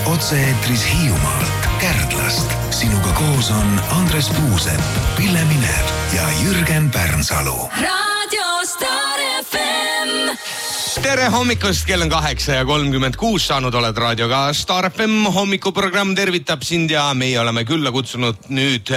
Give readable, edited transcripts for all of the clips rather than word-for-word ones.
Otse-eetris Hiiumaalt, Kärdlast. Sinuga koos on Andres Puusepp, Pille Miner ja Jürgen Pärnsalu. Radio Star FM. Tere hommikust, kell on 8:36, saanud oled raadioga Star FM. Hommikuprogramm tervitab sind ja meie oleme külla kutsunud nüüd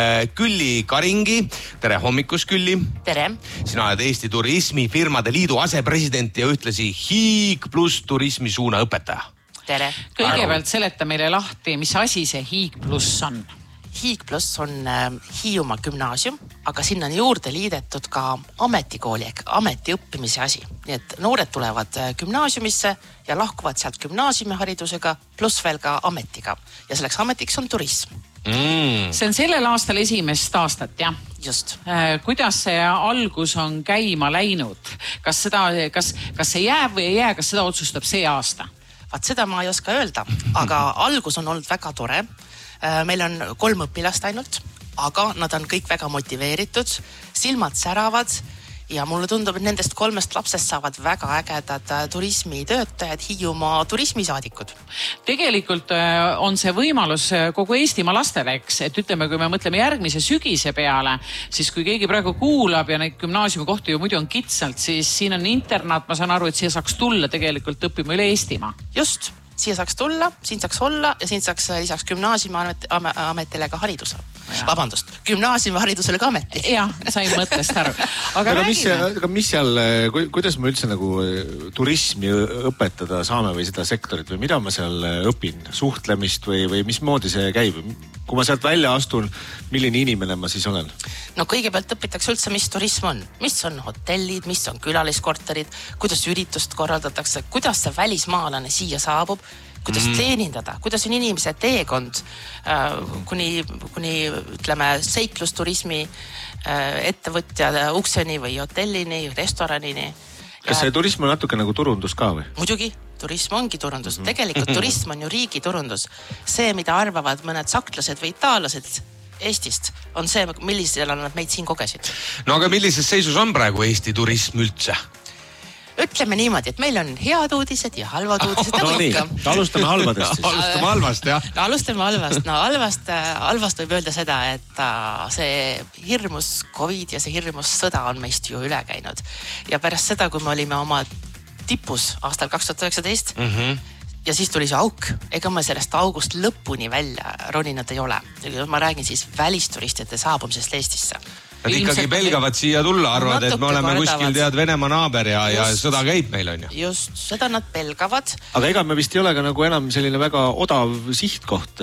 Külli Karingi. Tere hommikust, Külli. Tere. Sina oled Eesti Turismifirmade Liidu asepresident ja ühtlasi Hiig pluss turismisuuna õpetaja. Tere. Kõigepealt seleta meile lahti, mis asi see Hiig pluss on? Hiig pluss on Hiiumaa gümnaasium, aga sinna on juurde liidetud ka ametikooli ehk ametiõppimise asi. Nii et noored tulevad gümnaasiumisse ja lahkuvad sealt gümnaasiumiharidusega pluss veel ka ametiga. Ja selleks ametiks on turism. See on sellel aastal esimest aastat, jah? Just. Kuidas see algus on käima läinud? Kas see jääb või ei jää, kas seda otsustab see aasta? Vaat seda ma ei oska öelda, aga algus on olnud väga tore. Meil on 3 õpilast ainult, aga nad on kõik väga motiveeritud, silmad säravad ja mulle tundub, et nendest 3 lapsest saavad väga ägedad turismitöötajad, Hiiumaa turismisaadikud. Tegelikult on see võimalus kogu Eestimaa lastele, eks, et ütleme, kui me mõtleme järgmise sügise peale, siis kui keegi praegu kuulab ja neid gümnaasiumi kohti ju muidu on kitsalt, siis siin on internaat, ma saan aru, et siia saaks tulla tegelikult õppima üle Eestimaa. Just. Siia saaks tulla, siin saaks olla ja siin saaks lisaks gümnaasiumiametile ka hariduse. Vabandust, gümnaasiumiharidusele ka ameti. Jah, sain mõttest aru. Aga mis seal, kuidas ma üldse nagu turismi õpetada saame või seda sektorit või mida ma seal õpin? Suhtlemist või mismoodi see käib? Kui ma sealt välja astun, milline inimene ma siis olen? No kõigepealt õpitakse üldse, mis turism on. Mis on hotellid, mis on külaliskorterid, kuidas üritust korraldatakse, kuidas see välismaalane siia saabub, kuidas teenindada, kuidas on inimese teekond kuni ütleme seiklusturismi ettevõtja ukseni või hotellini, restoranini. Kas see turism on natuke nagu turundus ka või? Muidugi, turism ongi turundus. Tegelikult turism on ju riigi turundus. See, mida arvavad mõned sakslased või itaallased Eestist, on see, millisel on nad meid siin kogesid. No aga millises seisus on praegu Eesti turism üldse? Ütleme niimoodi, et meil on head uudised ja halvad uudised. No nii, alustame halvadest siis. Alustame halvast, jah. No alustame halvast. No halvast võib öelda seda, et see hirmus COVID ja see hirmus sõda on meist ju üle käinud. Ja pärast seda, kui me olime oma tipus aastal 2019 ja siis tuli see auk, ega me sellest august lõpuni välja roninud ei ole. Ma räägin siis välisturistide saabumisest Eestisse. Nad ikkagi pelgavad siia tulla, arvad, et me oleme kuskil Venemaa naaber ja sõda käib meil on ju. Just, seda nad pelgavad. Aga ega me vist ei ole ka nagu enam selline väga odav sihtkoht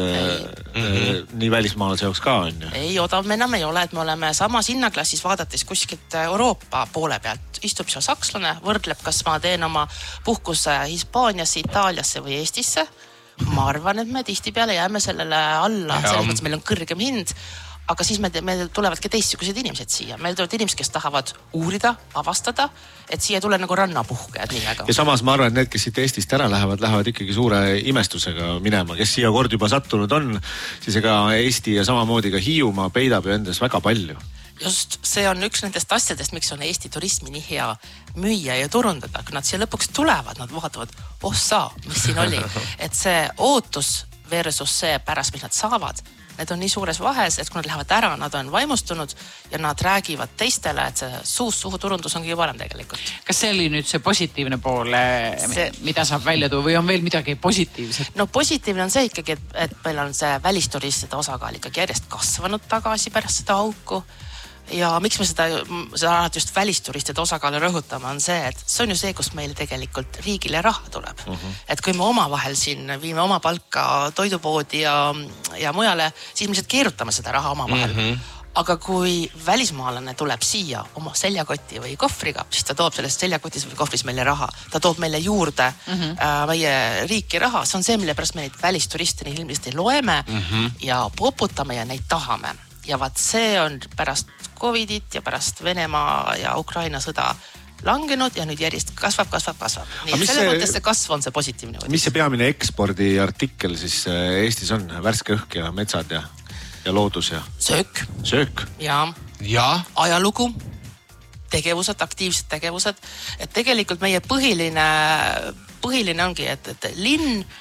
nii välismaalase jaoks ka on ju. Ei, odav me enam ei ole, et me oleme samas hinnaklassis vaadates kuskilt Euroopa poole pealt. Istub seal sakslane, võrdleb, kas ma teen oma puhkuse Hispaaniasse, Itaaliasse või Eestisse. Ma arvan, et me tihtipeale jääme sellele alla, selles mõttes meil on kõrgem hind. Aga siis meil tulevadki teistsugused inimesed siia. Meil tulevad inimesed, kes tahavad uurida, avastada, et siia tule nagu rannapuhkajad nii väga. Ja samas ma arvan, et need, kes siit Eestist ära lähevad ikkagi suure imestusega minema. Kes siia kord juba sattunud on, siis ega Eesti ja samamoodi ka Hiiumaa peidab ju endas väga palju. Just, see on üks nendest asjadest, miks on Eesti turismi nii hea müüa ja turundada. Kui nad siia lõpuks tulevad, nad vaatavad, mis siin oli. Et see ootus versus see pärast, mis nad saavad, need on nii suures vahes, et kui nad lähevad ära, nad on vaimustunud ja nad räägivad teistele, et see suhu turundus on kõige parem tegelikult. Kas see oli nüüd see positiivne pool, mida saab välja tuua või on veel midagi positiivset? No positiivne on see ikkagi, et meil on see välisturistide osakaal ikkagi järjest kasvanud tagasi pärast seda auku. Ja miks me seda alati just välisturistide osakaalu rõhutame, on see, et see on ju see, kus meil tegelikult riigile raha tuleb. Et kui me omavahel siin viime oma palka toidupoodi ja mujale, siis me lihtsalt keerutame seda raha omavahel. Aga kui välismaalane tuleb siia oma seljakoti või kohvriga, siis ta toob sellest seljakotis või kohvris meile raha. Ta toob meile juurde meie riiki raha. See on see, mille pärast me neid välisturiste nii ilmselt loeme ja poputame ja neid tahame. Ja vaat see on pärast Covidit ja pärast Venemaa ja Ukraina sõda langenud ja nüüd järjest kasvab. Nii selle mõttes see kasv on see positiivne. Mis see peamine ekspordiartikkel siis Eestis on? Värske õhk ja metsad ja loodus ja? Söök. Ja ajalugu, tegevused, aktiivsed tegevused. Et tegelikult meie põhiline ongi, et linn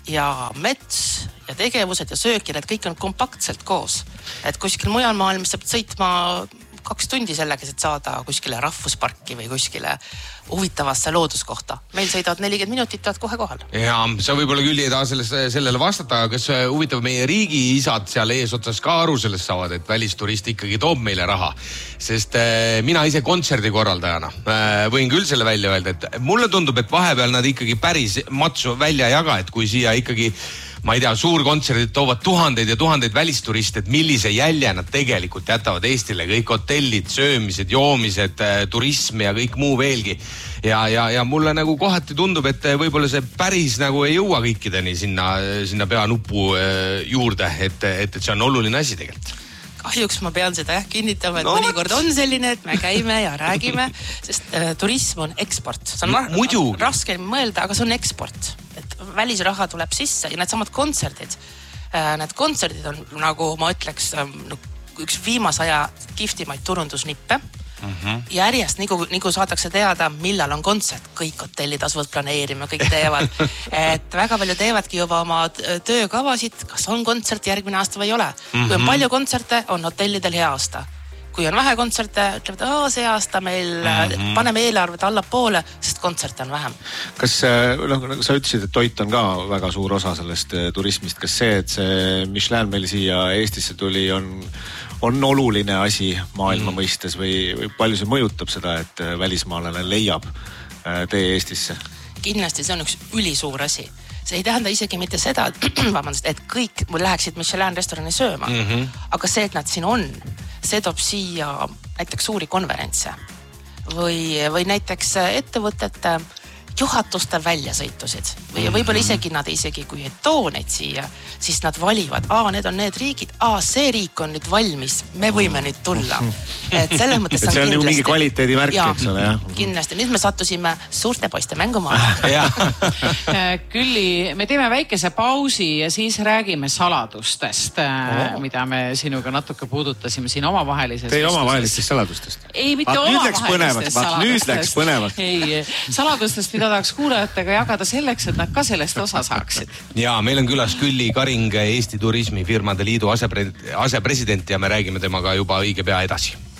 ja mets ja tegevused ja söök ja need kõik on kompaktselt koos. Et kuskil mujal maailmas saab sõitma 2 tundi sellega, et saada kuskile rahvusparki või kuskile huvitavasse looduskohta. Meil sõidavad 40 minutit, oled kohe kohal. Ja sa võib-olla küll ei taha sellele vastata, kas huvitav meie riigiisad seal eesotsas ka aru sellest saavad, et välisturist ikkagi toob meile raha. Sest mina ise kontserdikorraldajana võin küll selle välja öelda, et mulle tundub, et vahepeal nad ikkagi päris matsu välja ei jaga, et kui siia ikkagi ma ei tea, suurkontserdid toovad tuhandeid ja tuhandeid välisturiste, et millise jälje nad tegelikult jätavad Eestile, kõik hotellid, söömised, joomised, turism ja kõik muu veelgi. Ja mulle nagu kohati tundub, et võib-olla see päris nagu ei jõua kõikideni sinna peanupu juurde, et see on oluline asi tegelikult. Kahjuks ma pean seda kinnitama, et mõnikord on selline, et me käime ja räägime, sest turism on eksport. See on raske mõelda, aga see on eksport. Et välisraha tuleb sisse ja need samad kontserdid. Need kontserdid on, nagu ma ütleks, üks viimase aja kihvtimaid turundusnippe. Ja järjest nagu saadakse teada, millal on kontsert, kõik hotellid asuvad planeerima, kõik teevad, et väga palju teevadki juba oma töökavasid, kas on kontsert järgmine aasta või ei ole. Kui on palju kontserte, on hotellidel hea aasta. Kui on vähe kontserte, ütlevad, see aasta meil paneme eelarved allapoole, sest kontserte on vähem. Kas sa ütlesid, et toit on ka väga suur osa sellest turismist. Kas see, et see Michelin meil siia Eestisse tuli, on oluline asi maailma mõistes või palju see mõjutab seda, et välismaalane leiab tee Eestisse? Kindlasti see on üks ülisuur asi. See ei tähenda isegi mitte seda, et kõik läheksid Michelin restorani sööma. Aga see, et nad siin on, see toob siia näiteks suuri konverentse või näiteks ettevõtete juhatuste väljasõitusid või võib-olla isegi nad kui ei too neid siia, siis nad valivad, need on need riigid, see riik on nüüd valmis, me võime nüüd tulla. Et selles mõttes see on ju mingi kvaliteedimärk, eks ole, jah? Kindlasti, nüüd me sattusime suurte poiste mängumaale. Külli, me teeme väikese pausi ja siis räägime saladustest, mida me sinuga natuke puudutasime siin omavahelisest. Teie omavahelistest saladustest? Ei, mitte omavahelistest saladustest. Nüüd läks põnevalt. Ei, saladustest, mida tahaks kuulajatega jagada selleks, et nad ka sellest osa saaksid. Ja meil on külas Külli Karing, Eesti Turismifirmade Liidu asepresident ja me räägime temaga juba õige pea edasi.